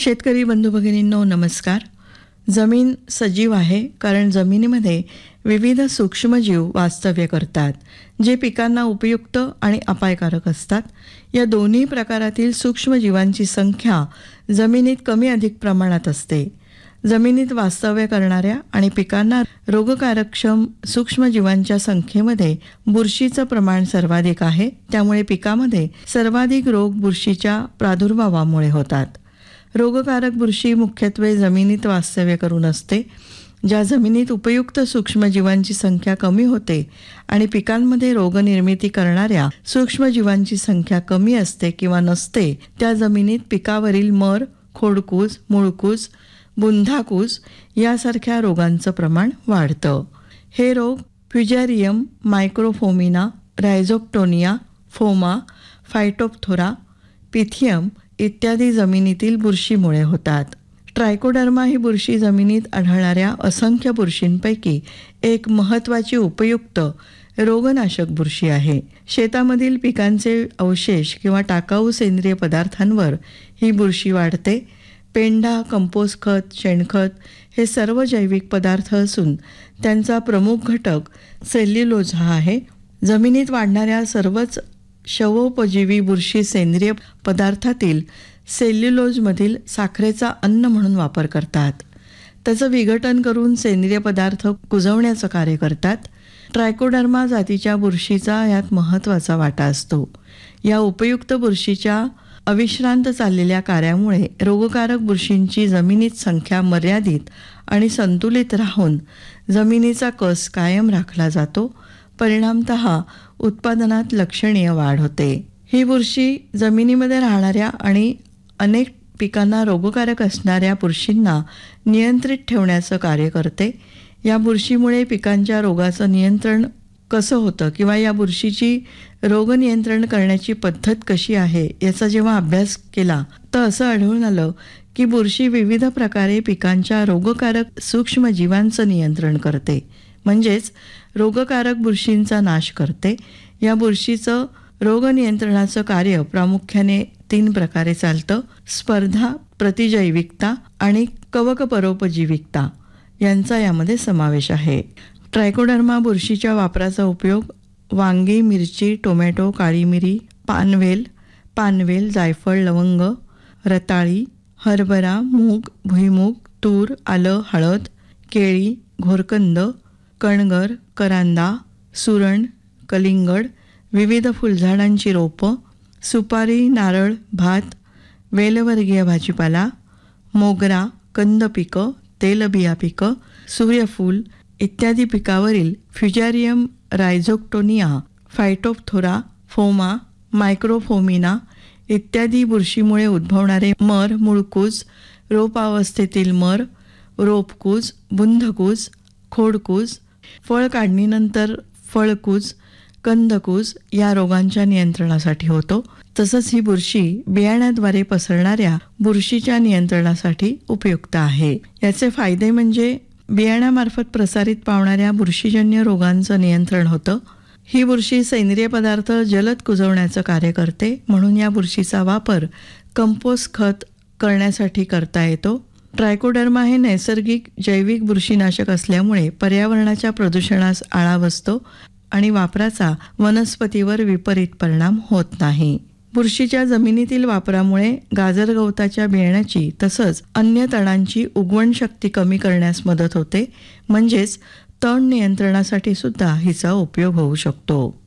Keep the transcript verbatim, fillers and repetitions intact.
शेतकरी बंधू भगिनींनो नमस्कार. जमीन सजीव आहे कारण जमिनीमध्ये विविध सूक्ष्मजीव वास्तव्य करतात जे पिकांना उपयुक्त आणि अपायकारक असतात. या दोन्ही प्रकारातील सूक्ष्मजीवांची संख्या जमिनीत कमी अधिक प्रमाणात असते. जमिनीत वास्तव्य करणाऱ्या आणि पिकांना रोगकारकक्षम सूक्ष्मजीवांच्या संख्येमध्ये बुरशीचं प्रमाण सर्वाधिक आहे. त्यामुळे पिकामध्ये सर्वाधिक रोग बुरशीच्या प्रादुर्भावामुळे होतात. रोगकारक बुरशी मुख्यत्वे जमिनीत वास्तव्य करून असते. ज्या जमिनीत उपयुक्त सूक्ष्मजीवांची संख्या कमी होते आणि पिकांमध्ये रोगनिर्मिती करणाऱ्या सूक्ष्मजीवांची संख्या कमी असते किंवा नसते त्या जमिनीत पिकावरील मर, खोडकूज, मुळकूज, बुंधाकूज यासारख्या रोगांचं प्रमाण वाढतं. हे रोग फ्युजारियम, मायक्रोफोमिना, रायझोक्टोनिया, फोमा, फायटोप्थोरा, पिथियम इत्यादी जमिनीतील बुरशीमुळे होतात. ट्रायकोडर्मा ही बुरशी जमिनीत आढळणाऱ्या असंख्य बुरशींपैकी एक महत्त्वाची उपयुक्त रोगनाशक बुरशी आहे. शेतामधील पिकांचे अवशेष किंवा टाकाऊ सेंद्रिय पदार्थांवर ही बुरशी वाढते. पेंढा, कंपोस्ट खत, शेणखत हे सर्व जैविक पदार्थ असून त्यांचा प्रमुख घटक सेल्युलोज हा आहे. जमिनीत वाढणाऱ्या सर्वच शवोपजीवी बुरशी सेंद्रिय पदार्थातील सेल्युलोजमधील साखरेचा अन्न म्हणून वापर करतात. त्याचं विघटन करून सेंद्रिय पदार्थ कुजवण्याचं कार्य करतात. ट्रायकोडर्मा जातीच्या बुरशीचा यात महत्त्वाचा वाटा असतो. या उपयुक्त बुरशीच्या अविश्रांत चाललेल्या कार्यामुळे रोगकारक बुरशींची जमिनीत संख्या मर्यादित आणि संतुलित राहून जमिनीचा कस कायम राखला जातो. परिणामतः उत्पादनात लक्षणीय वाढ होते. ही बुरशी जमिनीमध्ये राहणाऱ्या आणि अनेक पिकांना रोगकारक असणाऱ्या बुरशींना नियंत्रित ठेवण्याचं कार्य करते. या बुरशीमुळे पिकांच्या रोगाचं नियंत्रण कसं होतं किंवा या बुरशीची रोगनियंत्रण करण्याची पद्धत कशी आहे याचा जेव्हा अभ्यास केला तर असं आढळून आलं की बुरशी विविध प्रकारे पिकांच्या रोगकारक सूक्ष्मजीवांचं नियंत्रण करते, म्हणजेच रोगकारक बुरशींचा नाश करते. या बुरशीचं रोगनियंत्रणाचं कार्य प्रामुख्याने तीन प्रकारे चालतं: स्पर्धा, प्रतिजैविकता आणि कवकपरोपजीविकता यांचा यामध्ये समावेश आहे. ट्रायकोडर्मा बुरशीच्या वापराचा उपयोग वांगी, मिरची, टोमॅटो, काळी मिरी, पानवेल, पानवेल, जायफळ, लवंग, रताळी, हरभरा, मूग, भुईमूग, तूर, आलं, हळद, केळी, घोरकंद, कणगर, करांदा, सुरण, कलिंगड, विविध फुलझाडांची रोपं, सुपारी, नारळ, भात, वेलवर्गीय भाजीपाला, मोगरा, कंद पिकं, तेलबिया पिकं, सूर्यफूल इत्यादी पिकावरील फ्युजारियम, रायझोक्टोनिया, फायटोप्थोरा, फोमा, मायक्रोफोमिना इत्यादी बुरशीमुळे उद्भवणारे मर, मुळकूज, रोपावस्थेतील मर, रोपकूज, बुंधकूज, खोडकूज, फळ काढणीनंतर फळकूज, कंदकूज या रोगांच्या नियंत्रणासाठी होतो. तसंच ही बुरशी बियाण्याद्वारे पसरणाऱ्या बुरशीच्या नियंत्रणासाठी उपयुक्त आहे. याचे फायदे म्हणजे बियाण्यामार्फत प्रसारित पावणाऱ्या बुरशीजन्य रोगांचं नियंत्रण होतं. ही बुरशी सेंद्रिय पदार्थ जलद कुजवण्याचं कार्य करते, म्हणून या बुरशीचा वापर कंपोस्ट खत करण्यासाठी करता येतो. ट्रायकोडर्मा हे नैसर्गिक जैविक बुरशीनाशक असल्यामुळे पर्यावरणाच्या प्रदूषणास आळा बसतो आणि वापराचा वनस्पतीवर विपरीत परिणाम होत नाही. बुरशीच्या जमिनीतील वापरामुळे गाजर गवताच्या बियाण्याची तसंच अन्य तणांची उगवण शक्ती कमी करण्यास मदत होते, म्हणजेच तण नियंत्रणासाठी सुद्धा हिचा उपयोग होऊ शकतो.